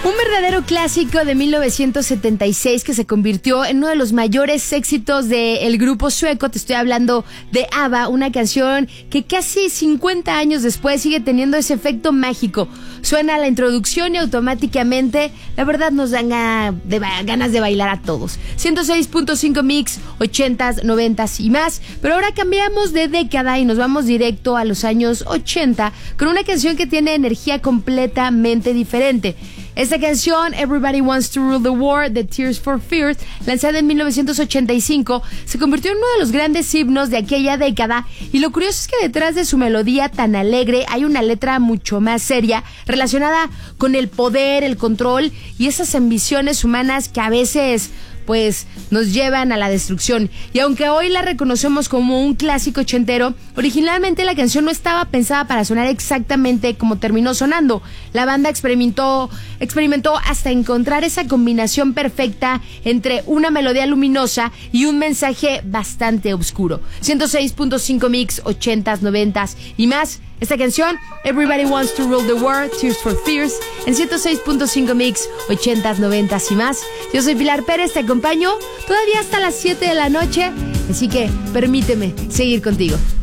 Un verdadero clásico de 1976 que se convirtió en uno de los mayores éxitos del grupo sueco. Te estoy hablando de ABBA, una canción que casi 50 años después sigue teniendo ese efecto mágico. Suena la introducción y automáticamente, la verdad, nos dan ganas de bailar a todos. 106.5 Mix, 80s, 90s y más. Pero ahora cambiamos de década y nos vamos directo a los años 80 con una canción que tiene energía completamente diferente. Esta canción, Everybody Wants to Rule the World, de Tears for Fears, lanzada en 1985, se convirtió en uno de los grandes himnos de aquella década, y lo curioso es que detrás de su melodía tan alegre hay una letra mucho más seria, relacionada con el poder, el control y esas ambiciones humanas que a veces pues nos llevan a la destrucción. Y aunque hoy la reconocemos como un clásico ochentero, originalmente la canción no estaba pensada para sonar exactamente como terminó sonando. La banda experimentó hasta encontrar esa combinación perfecta entre una melodía luminosa y un mensaje bastante oscuro. 106.5 Mix, 80s, 90s y más. Esta canción, Everybody Wants to Rule the World, Tears for Fears, en 106.5 Mix, 80s, 90s y más. Yo soy Pilar Pérez, te acompaño todavía hasta las 7 de la noche, así que permíteme seguir contigo.